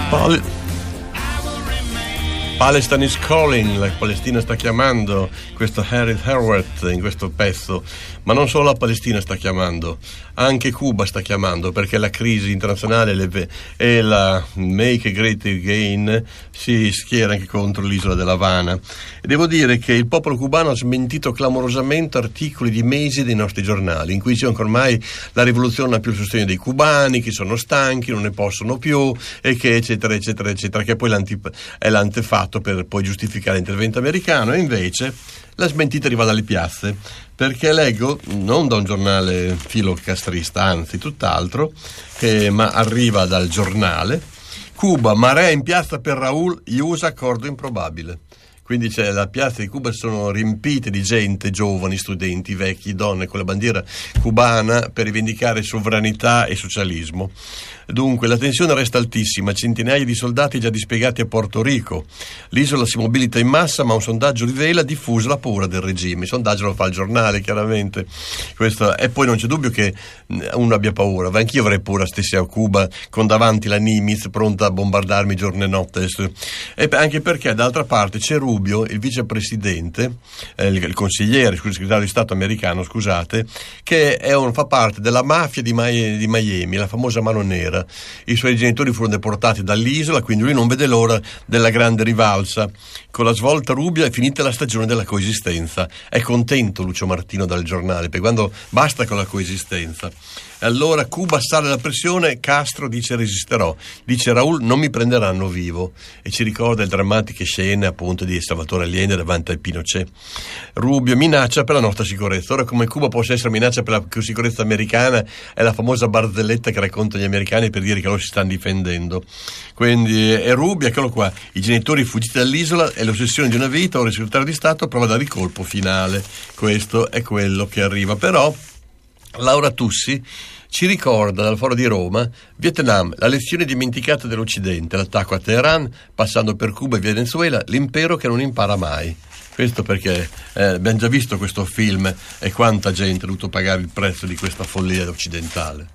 Palestine is calling, la Palestina sta chiamando, questo Harry Harworth in questo pezzo, ma non solo la Palestina sta chiamando, anche Cuba sta chiamando, perché la crisi internazionale e la Make Great Again si schiera anche contro l'isola dell'Havana. E devo dire che il popolo cubano ha smentito clamorosamente articoli di mesi dei nostri giornali in cui dicono che ormai la rivoluzione non ha più il sostegno dei cubani, che sono stanchi, non ne possono più e che eccetera eccetera eccetera, che poi è l'antefatto per poi giustificare l'intervento americano. E invece la smentita arriva dalle piazze, perché leggo non da un giornale filocastrista, anzi tutt'altro, ma arriva dal giornale: Cuba, marea in piazza per Raúl, USA accordo improbabile. Quindi la piazza di Cuba sono riempite di gente, giovani, studenti, vecchi, donne con la bandiera cubana per rivendicare sovranità e socialismo. Dunque la tensione resta altissima, centinaia di soldati già dispiegati a Porto Rico. L'isola si mobilita in massa, ma un sondaggio rivela diffusa la paura del regime. Il sondaggio lo fa il giornale, chiaramente. E poi non c'è dubbio che uno abbia paura. Anch'io avrei paura stessi a Cuba con davanti la Nimitz pronta a bombardarmi giorno e notte. E anche perché d'altra parte c'è Rubio, il vicepresidente, il consigliere, segretario di Stato americano, scusate, che fa parte della mafia di Miami, la famosa mano nera. I suoi genitori furono deportati dall'isola, quindi lui non vede l'ora della grande rivalsa. Con la svolta Rubio è finita la stagione della coesistenza. È contento Lucio Martino dal giornale, perché quando basta con la coesistenza. Allora Cuba sale la pressione, Castro dice resisterò, dice Raúl non mi prenderanno vivo, e ci ricorda le drammatiche scene appunto di Salvatore Allende davanti al Pinochet. Rubio minaccia per la nostra sicurezza. Ora, come Cuba possa essere minaccia per la sicurezza americana è la famosa barzelletta che raccontano gli americani per dire che loro si stanno difendendo. Quindi è Rubio, eccolo qua, i genitori fuggiti dall'isola è l'ossessione di una vita, ora il segretario di Stato prova a dare il colpo finale. Questo è quello che arriva. Però Laura Tussi ci ricorda dal Foro di Roma: Vietnam, la lezione dimenticata dell'Occidente, l'attacco a Teheran, passando per Cuba e Venezuela, l'impero che non impara mai. Questo perché abbiamo già visto questo film e quanta gente ha dovuto pagare il prezzo di questa follia occidentale.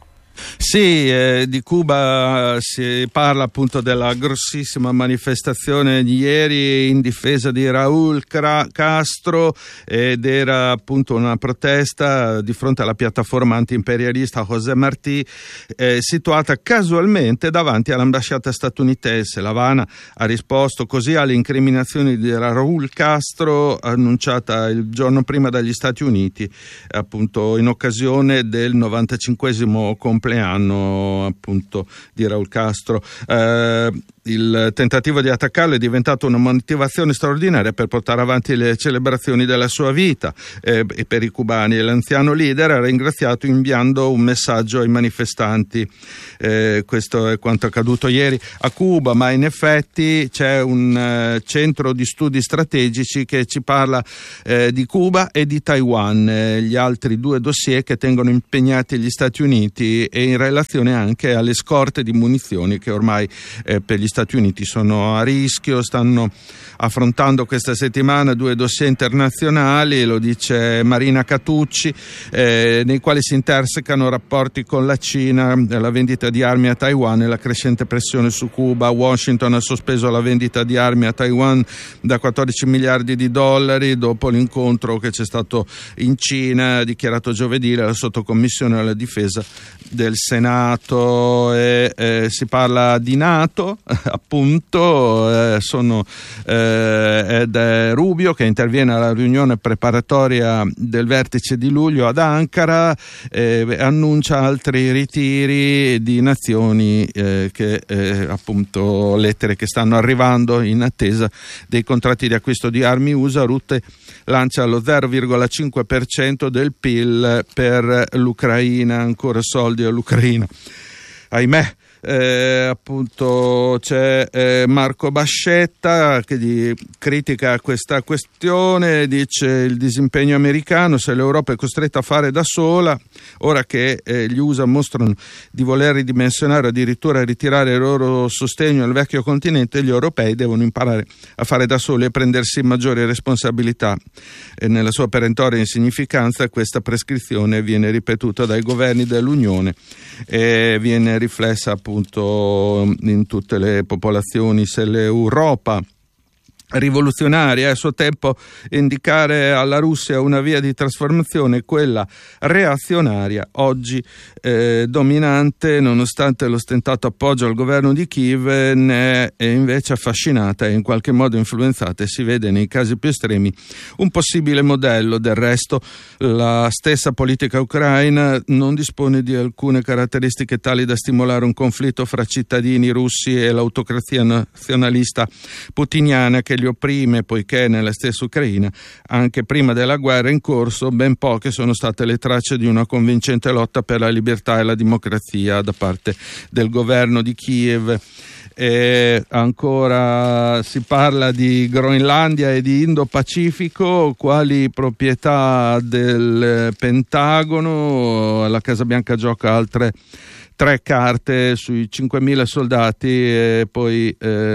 Sì, di Cuba si parla appunto della grossissima manifestazione di ieri in difesa di Raúl Castro, ed era appunto una protesta di fronte alla piattaforma antiimperialista José Martí, situata casualmente davanti all'ambasciata statunitense. L'Havana ha risposto così alle incriminazioni di Raúl Castro annunciata il giorno prima dagli Stati Uniti, appunto in occasione del 95esimo compleanno appunto di Raúl Castro. Il tentativo di attaccarlo è diventato una motivazione straordinaria per portare avanti le celebrazioni della sua vita, e per i cubani. L'anziano leader ha ringraziato inviando un messaggio ai manifestanti. Questo è quanto accaduto ieri a Cuba, ma in effetti c'è un centro di studi strategici che ci parla di Cuba e di Taiwan, gli altri due dossier che tengono impegnati gli Stati Uniti, e in relazione anche alle scorte di munizioni che ormai per gli Stati Uniti sono a rischio. Stanno affrontando questa settimana due dossier internazionali, lo dice Marina Catucci, nei quali si intersecano rapporti con la Cina, la vendita di armi a Taiwan e la crescente pressione su Cuba. Washington ha sospeso la vendita di armi a Taiwan da 14 miliardi di dollari dopo l'incontro che c'è stato in Cina, ha dichiarato giovedì la sottocommissione alla difesa del Senato. Si parla di NATO, appunto, ed è Rubio che interviene alla riunione preparatoria del vertice di luglio ad Ankara, annuncia altri ritiri di nazioni, appunto lettere che stanno arrivando in attesa dei contratti di acquisto di armi USA. Rutte lancia lo 0,5% del PIL per l'Ucraina, ancora soldi all'Ucraina, ahimè. Appunto c'è Marco Bascetta che critica questa questione, dice: il disimpegno americano, se l'Europa è costretta a fare da sola, ora che gli USA mostrano di voler ridimensionare, addirittura ritirare il loro sostegno al vecchio continente, gli europei devono imparare a fare da soli e prendersi maggiori responsabilità. Nella sua perentoria insignificanza questa prescrizione viene ripetuta dai governi dell'Unione e viene riflessa appunto appunto in tutte le popolazioni dell'Europa. Rivoluzionaria a suo tempo indicare alla Russia una via di trasformazione, quella reazionaria, oggi dominante, nonostante l'ostentato appoggio al governo di Kiev, ne è invece affascinata e in qualche modo influenzata, e si vede nei casi più estremi un possibile modello. Del resto la stessa politica ucraina non dispone di alcune caratteristiche tali da stimolare un conflitto fra cittadini russi e l'autocrazia nazionalista putiniana che li opprime, poiché nella stessa Ucraina, anche prima della guerra in corso, ben poche sono state le tracce di una convincente lotta per la libertà e la democrazia da parte del governo di Kiev. E ancora si parla di Groenlandia e di Indo-Pacifico quali proprietà del Pentagono. La Casa Bianca gioca altre 3 carte sui 5.000 soldati e poi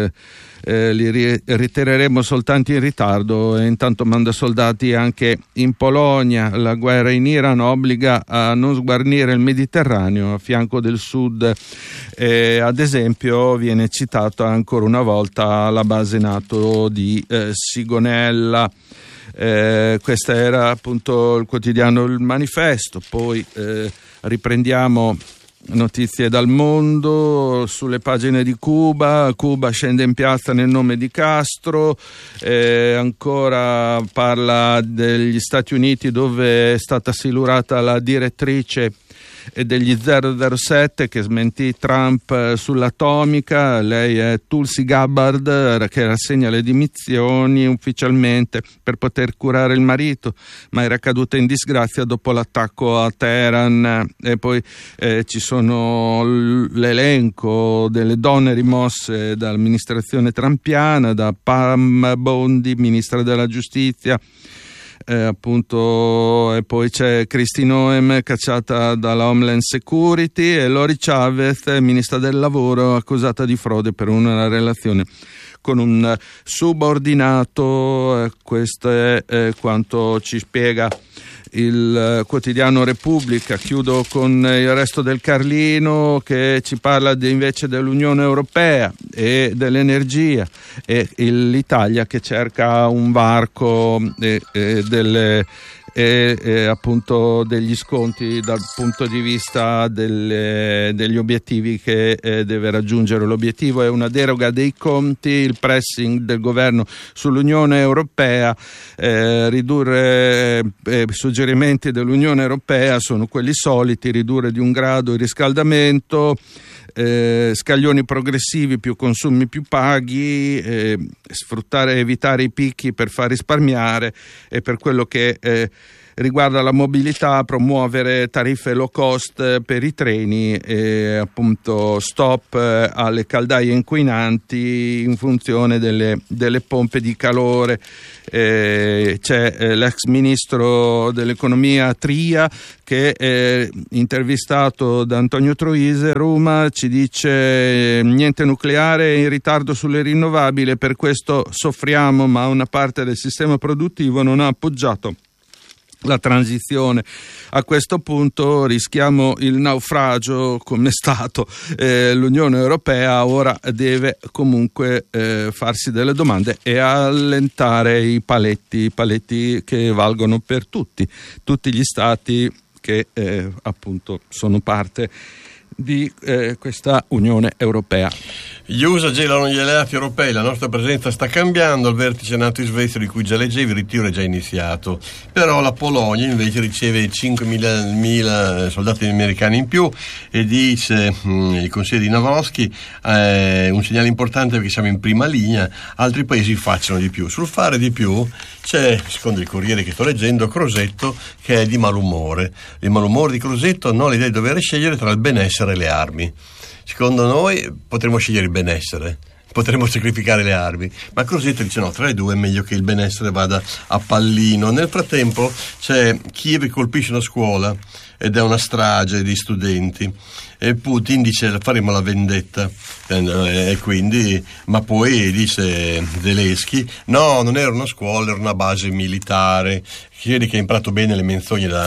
li ritireremo soltanto in ritardo, e intanto manda soldati anche in Polonia. La guerra in Iran obbliga a non sguarnire il Mediterraneo a fianco del sud. Ad esempio viene citata ancora una volta la base NATO di Sigonella. Questo era appunto il quotidiano Il Manifesto. Poi riprendiamo notizie dal mondo sulle pagine di Cuba. Cuba scende in piazza nel nome di Castro. Ancora parla degli Stati Uniti, dove è stata silurata la direttrice degli 007 che smentì Trump sull'atomica. Lei è Tulsi Gabbard, che rassegna le dimissioni ufficialmente per poter curare il marito, ma era caduta in disgrazia dopo l'attacco a Teheran. E poi ci sono l'elenco delle donne rimosse dall'amministrazione trumpiana, da Pam Bondi, ministra della giustizia, appunto, e poi c'è Kristi Noem, cacciata dalla Homeland Security, e Lori Chavez, ministra del lavoro, accusata di frode per una relazione con un subordinato. Questo è quanto ci spiega il quotidiano Repubblica. Chiudo con il Resto del Carlino, che ci parla invece dell'Unione Europea e dell'energia, e l'Italia che cerca un varco appunto degli sconti dal punto di vista degli obiettivi che deve raggiungere. L'obiettivo è una deroga dei conti, il pressing del governo sull'Unione Europea. Ridurre suggerimenti dell'Unione Europea sono quelli soliti: ridurre di 1 grado il riscaldamento, scaglioni progressivi, più consumi più paghi, sfruttare e evitare i picchi per far risparmiare, e per quello che riguarda la mobilità, promuovere tariffe low cost per i treni, e appunto stop alle caldaie inquinanti in funzione delle pompe di calore. C'è l'ex ministro dell'economia Tria che, intervistato da Antonio Troise, Roma, ci dice: niente nucleare, in ritardo sulle rinnovabili, per questo soffriamo, ma una parte del sistema produttivo non ha appoggiato la transizione. A questo punto rischiamo il naufragio come Stato. L'Unione Europea ora deve comunque farsi delle domande e allentare i paletti che valgono per tutti gli Stati che appunto sono parte di questa Unione Europea. Gli USA gelano gli alleati europei, la nostra presenza sta cambiando, il vertice NATO in Svezia di cui già leggevi, il ritiro è già iniziato, però la Polonia invece riceve 5.000 soldati americani in più, e dice il consigliere di Navrosky un segnale importante perché siamo in prima linea, altri paesi facciano di più. Sul fare di più c'è, secondo il Corriere che sto leggendo, Crosetto che è di malumore. Il malumore di Crosetto non l'idea di dover scegliere tra il benessere e le armi. Secondo noi potremmo scegliere il benessere, potremmo sacrificare le armi, ma Crosetto dice no, tra le due è meglio che il benessere vada a pallino. Nel frattempo c'è Kiev che colpisce una scuola ed è una strage di studenti. e Putin dice faremo la vendetta, e quindi, ma poi dice Zelensky no, non era una scuola, era una base militare. Chiede che ha imparato bene le menzogne da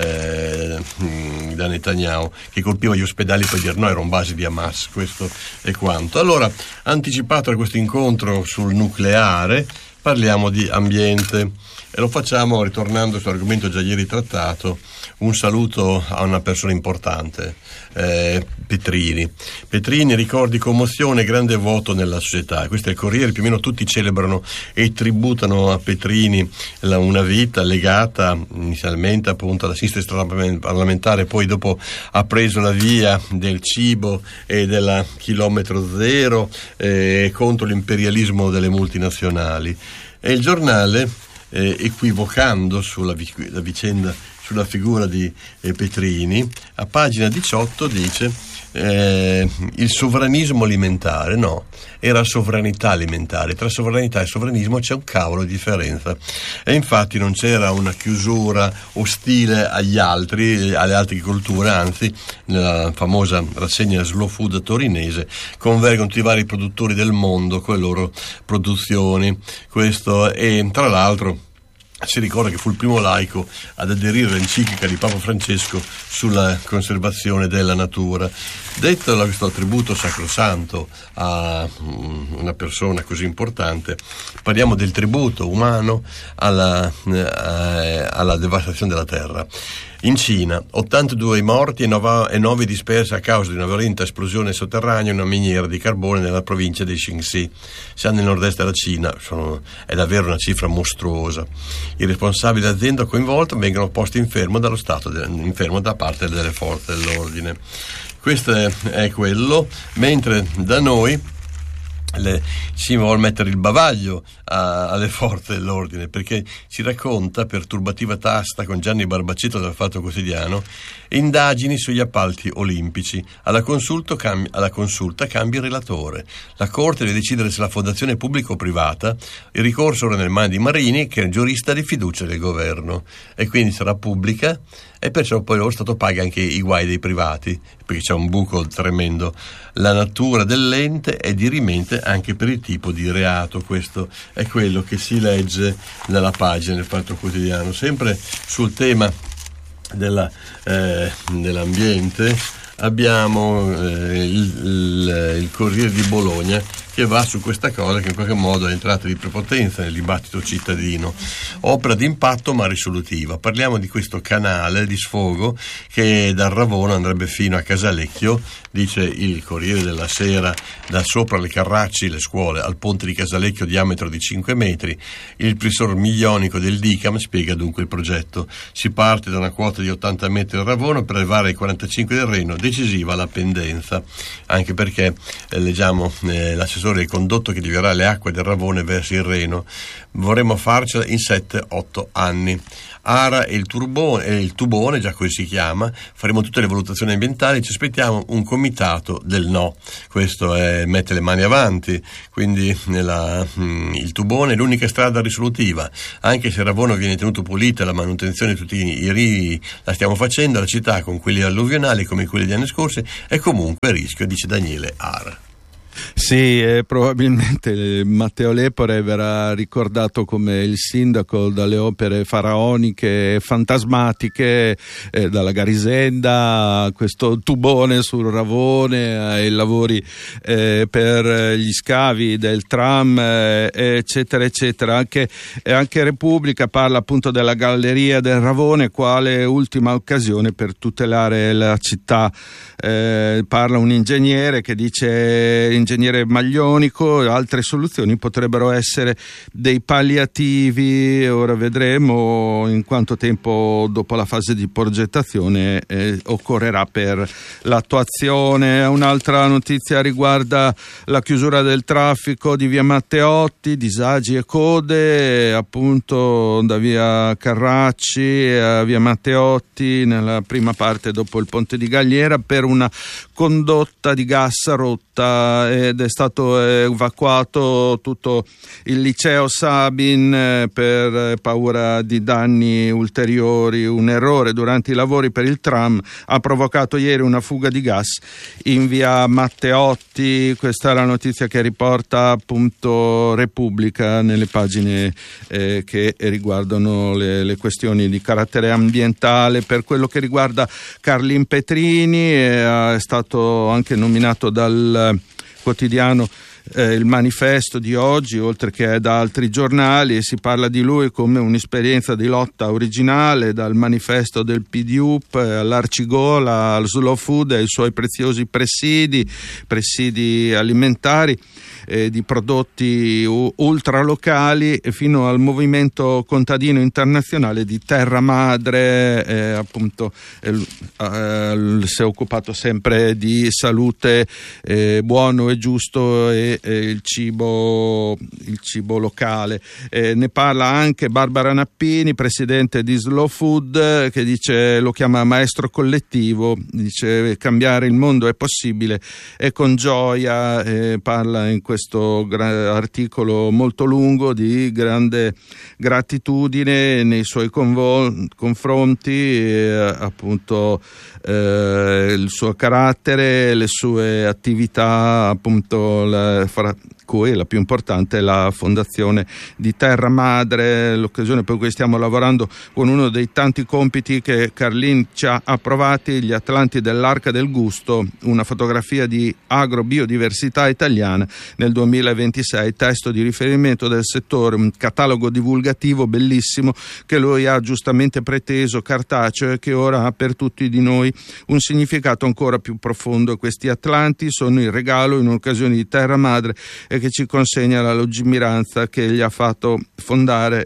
Netanyahu, che colpiva gli ospedali per dire no, era un base di Hamas, questo è quanto. Allora, anticipato a questo incontro sul nucleare, parliamo di ambiente e lo facciamo ritornando sull'argomento già ieri trattato. Un saluto a una persona importante, Petrini, ricordi, commozione, grande voto nella società. Questo è il Corriere, più o meno tutti celebrano e tributano a Petrini una vita legata inizialmente appunto alla sinistra parlamentare, poi dopo ha preso la via del cibo e della chilometro zero contro l'imperialismo delle multinazionali. E il giornale, equivocando sulla vicenda, sulla figura di Petrini, a pagina 18 dice il sovranismo alimentare. No, era sovranità alimentare. Tra sovranità e sovranismo c'è un cavolo di differenza, e infatti non c'era una chiusura ostile alle altre culture, anzi nella famosa rassegna Slow Food torinese convergono tutti i vari produttori del mondo con le loro produzioni. Questo, e tra l'altro si ricorda che fu il primo laico ad aderire all'enciclica di Papa Francesco sulla conservazione della natura. Detto questo attributo sacrosanto a una persona così importante, parliamo del tributo umano alla devastazione della terra. In Cina, 82 morti e 9 dispersi a causa di una violenta esplosione sotterranea in una miniera di carbone nella provincia di Shanxi, siamo nel nord-est della Cina. È davvero una cifra mostruosa. I responsabili dell'azienda coinvolta vengono posti in fermo dallo Stato, da parte delle forze dell'ordine. Questo è quello, mentre da noi si vuole mettere il bavaglio alle forze dell'ordine, perché si racconta, per turbativa tasta con Gianni Barbaccetto del Fatto Quotidiano, indagini sugli appalti olimpici. Alla consulta cambia il relatore. La Corte deve decidere se la fondazione è pubblica o privata. Il ricorso ora nelle mani di Marini, che è un giurista di fiducia del governo, e quindi sarà pubblica, e perciò poi lo Stato paga anche i guai dei privati, perché c'è un buco tremendo. La natura dell'ente è dirimente anche per il tipo di reato. Questo è quello che si legge nella pagina del Fatto Quotidiano. Sempre sul tema dell'ambiente abbiamo il Corriere di Bologna, che va su questa cosa, che in qualche modo è entrata di prepotenza nel dibattito cittadino. Opera d'impatto ma risolutiva. Parliamo di questo canale di sfogo che da Ravona andrebbe fino a Casalecchio, dice il Corriere della Sera, da sopra le Carracci, le scuole, al ponte di Casalecchio, diametro di 5 metri. Il professor Miglionico del DICAM spiega dunque il progetto. Si parte da una quota di 80 metri del Ravona per arrivare ai 45 del Reno, decisiva la pendenza, anche perché leggiamo l'assessore del condotto che diverrà le acque del Ravone verso il Reno. Vorremmo farcela in 7-8 anni. Ara e il Tubone, già così si chiama, faremo tutte le valutazioni ambientali, ci aspettiamo un comitato del no. Questo mette le mani avanti, quindi il Tubone è l'unica strada risolutiva, anche se Ravona viene tenuto pulita, la manutenzione di tutti i rivi la stiamo facendo, la città con quelli alluvionali come quelli degli anni scorsi è comunque a rischio, dice Daniele Ara. Sì, probabilmente Matteo Lepore verrà ricordato come il sindaco dalle opere faraoniche e fantasmatiche, dalla Garisenda a questo Tubone sul Ravone, ai lavori per gli scavi del tram, eccetera eccetera. Anche Repubblica parla appunto della galleria del Ravone quale ultima occasione per tutelare la città. Parla un ingegnere che dice, ingegnere Maglionico, altre soluzioni potrebbero essere dei palliativi. Ora vedremo in quanto tempo dopo la fase di progettazione occorrerà per l'attuazione. Un'altra notizia riguarda la chiusura del traffico di via Matteotti, disagi e code appunto da via Carracci a via Matteotti nella prima parte dopo il ponte di Galliera per una condotta di gas rotta, ed è stato evacuato tutto il liceo Sabin per paura di danni ulteriori. Un errore durante i lavori per il tram ha provocato ieri una fuga di gas in via Matteotti. Questa è la notizia che riporta appunto Repubblica nelle pagine che riguardano le questioni di carattere ambientale. Per quello che riguarda Carlin Petrini, è stato anche nominato dal quotidiano Il Manifesto di oggi, oltre che da altri giornali, e si parla di lui come un'esperienza di lotta originale, dal manifesto del PDUP all'Arcigola, al Slow Food, ai suoi preziosi presidi alimentari di prodotti ultralocali, fino al movimento contadino internazionale di Terra Madre. Appunto si è occupato sempre di salute, buono e giusto, e il cibo locale. Ne parla anche Barbara Nappini, presidente di Slow Food, che dice, lo chiama maestro collettivo, dice cambiare il mondo è possibile e con gioia. Parla in questo articolo molto lungo di grande gratitudine nei suoi confronti, appunto il suo carattere, le sue attività, appunto fra cui la più importante è la fondazione di Terra Madre, l'occasione per cui stiamo lavorando con uno dei tanti compiti che Carlin ci ha approvati, gli Atlanti dell'Arca del Gusto, una fotografia di agrobiodiversità italiana nel 2026, testo di riferimento del settore, un catalogo divulgativo bellissimo che lui ha giustamente preteso cartaceo e che ora ha per tutti di noi un significato ancora più profondo. Questi Atlanti sono il regalo in occasione di Terra Madre e che ci consegna la lungimiranza che gli ha fatto fondare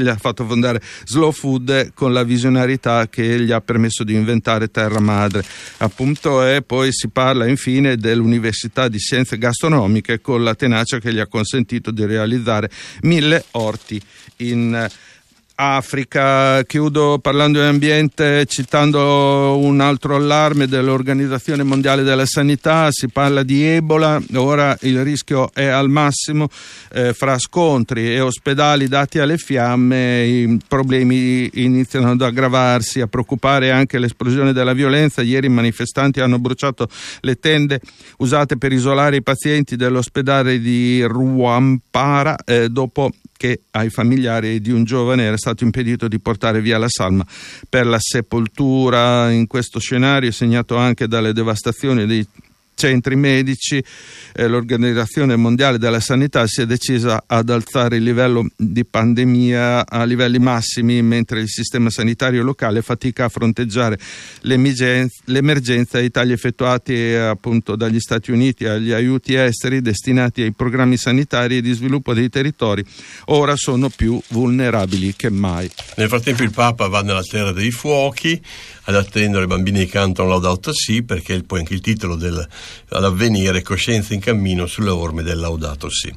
Slow Food, con la visionarietà che gli ha permesso di inventare Terra Madre, appunto. E poi si parla infine dell'Università di Scienze Gastronomiche, con la tenacia che gli ha consentito di realizzare 1000 orti in Africa. Chiudo parlando di ambiente citando un altro allarme dell'Organizzazione Mondiale della Sanità. Si parla di Ebola, ora il rischio è al massimo, fra scontri e ospedali dati alle fiamme i problemi iniziano ad aggravarsi. A preoccupare anche l'esplosione della violenza. Ieri i manifestanti hanno bruciato le tende usate per isolare i pazienti dell'ospedale di Rwampara dopo che ai familiari di un giovane era stato impedito di portare via la salma per la sepoltura. In questo scenario, segnato anche dalle devastazioni dei centri medici, l'Organizzazione Mondiale della Sanità si è decisa ad alzare il livello di pandemia a livelli massimi, mentre il sistema sanitario locale fatica a fronteggiare l'emergenza. I tagli effettuati appunto dagli Stati Uniti agli aiuti esteri destinati ai programmi sanitari e di sviluppo dei territori ora sono più vulnerabili che mai. Nel frattempo il Papa va nella terra dei fuochi ad attendere i bambini che cantano Laudato Si, perché poi anche il titolo all'avvenire, Coscienza in cammino sulle orme del Laudato Si.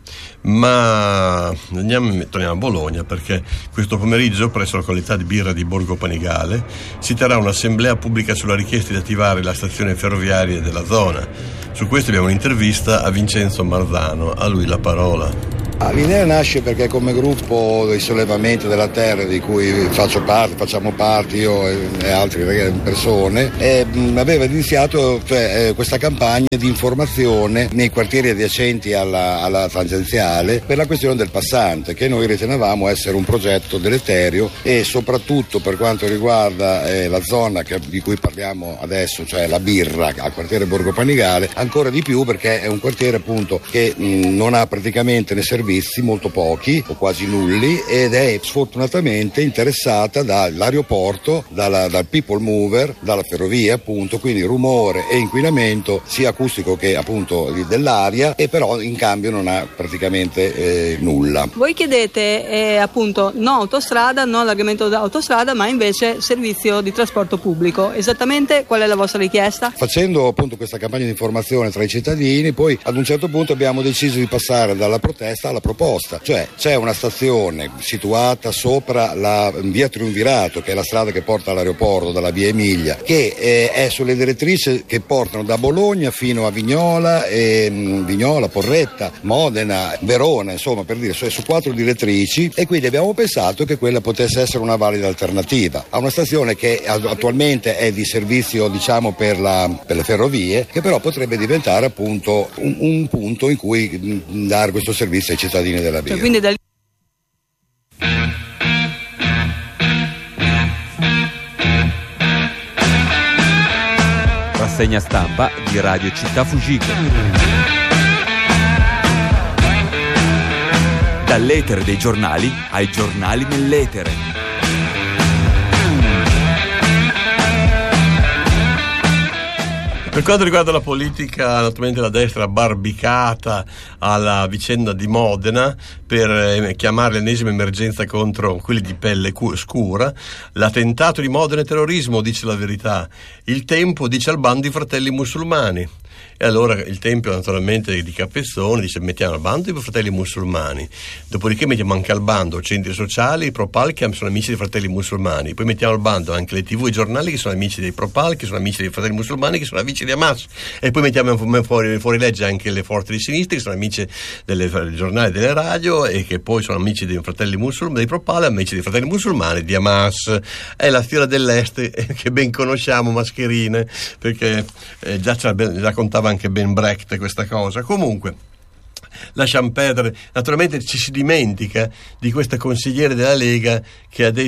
Ma torniamo a Bologna, perché questo pomeriggio presso la qualità di birra di Borgo Panigale si terrà un'assemblea pubblica sulla richiesta di attivare la stazione ferroviaria della zona. Su questo abbiamo un'intervista a Vincenzo Marzano, a lui la parola. L'idea nasce perché come gruppo di sollevamento della terra di cui facciamo parte io e altre persone, aveva iniziato questa campagna di informazione nei quartieri adiacenti alla tangenziale per la questione del passante, che noi ritenevamo essere un progetto deleterio, e soprattutto per quanto riguarda la zona di cui parliamo adesso, cioè la birra al quartiere Borgo Panigale, ancora di più perché è un quartiere appunto che non ha praticamente né servizi, molto pochi o quasi nulli, ed è sfortunatamente interessata dall'aeroporto, dal people mover, dalla ferrovia appunto, quindi rumore e inquinamento sia acustico che appunto dell'aria, e però in cambio non ha praticamente nulla. Voi chiedete appunto no autostrada, no allargamento dell'autostrada, ma invece servizio di trasporto pubblico. Esattamente qual è la vostra richiesta? Facendo appunto questa campagna di informazione tra i cittadini, poi ad un certo punto abbiamo deciso di passare dalla protesta alla la proposta, cioè c'è una stazione situata sopra la via Triumvirato, che è la strada che porta all'aeroporto dalla via Emilia, che è sulle direttrici che portano da Bologna fino a Vignola, Porretta, Modena, Verona, insomma, per dire, su 4 direttrici, e quindi abbiamo pensato che quella potesse essere una valida alternativa a una stazione che attualmente è di servizio, diciamo, per le ferrovie, che però potrebbe diventare appunto un punto in cui dare questo servizio ai cittadini della via. Quindi Rassegna stampa di Radio Città Fugico. Dall'etere dei giornali ai giornali nell'etere. Per quanto riguarda la politica, naturalmente la destra barbicata alla vicenda di Modena per chiamare l'ennesima emergenza contro quelli di pelle scura. L'attentato di Modena è terrorismo, dice La Verità. Il Tempo dice al bando i fratelli musulmani. E allora il Tempio, naturalmente, di Capezzone dice: mettiamo al bando i fratelli musulmani, dopodiché mettiamo anche al bando centri sociali, i Propal, che sono amici dei fratelli musulmani, poi mettiamo al bando anche le TV e i giornali che sono amici dei Propal, che sono amici dei fratelli musulmani, che sono amici di Hamas, e poi mettiamo fuori legge anche le forze di sinistra che sono amici dei giornali e delle radio, e che poi sono amici dei fratelli musulmani, dei Propal, amici dei fratelli musulmani di Hamas. È la fiera dell'Est che ben conosciamo, mascherine, perché già contava anche Ben Brecht questa cosa. Comunque lasciamo perdere. Naturalmente ci si dimentica di questa consigliere della Lega che ha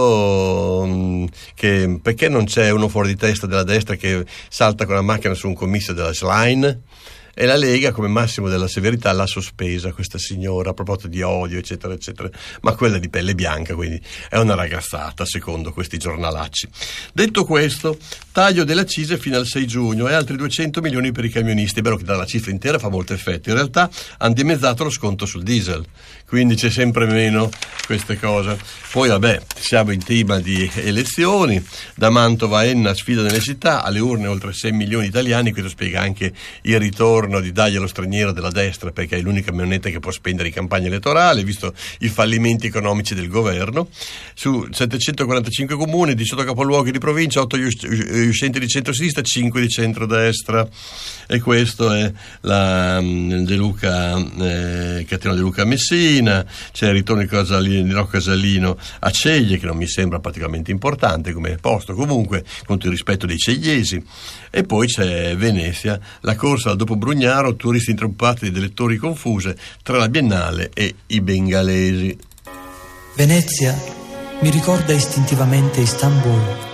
detto che perché non c'è uno fuori di testa della destra che salta con la macchina su un commisso della Schlein, e la Lega, come massimo della severità, l'ha sospesa questa signora a proposito di odio, eccetera eccetera, ma quella di pelle bianca, quindi è una ragazzata secondo questi giornalacci. Detto questo, taglio delle accise fino al 6 giugno e altri 200 milioni per i camionisti. È vero che dalla cifra intera fa molto effetto, in realtà hanno dimezzato lo sconto sul diesel, quindi c'è sempre meno queste cose. Poi vabbè, siamo in tema di elezioni, da Mantova a Enna sfida nelle città, alle urne oltre 6 milioni di italiani. Questo spiega anche il ritorno di dagli allo straniero della destra, perché è l'unica moneta che può spendere in campagna elettorale, visto i fallimenti economici del governo. Su 745 comuni, 18 capoluoghi di provincia, 8 uscenti di centro-sinistra, 5 di centrodestra. E questo è la De Luca, Catena De Luca a Messina. C'è il ritorno di Rocco Casalino a Ceglie, che non mi sembra particolarmente importante come posto, comunque con tutto il rispetto dei cegliesi. E poi c'è Venezia, la corsa al dopo Brugnaro, turisti intruppati ed elettori confuse tra la Biennale e i bengalesi. Venezia mi ricorda istintivamente Istanbul,